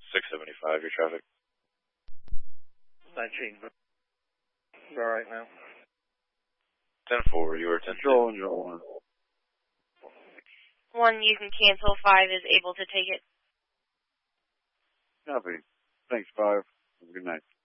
675, your traffic. 19. All right now. 10-4, you are 10. Control and roll 1, you can cancel. 5 is able to take it. Copy. Thanks, 5. Have a good night.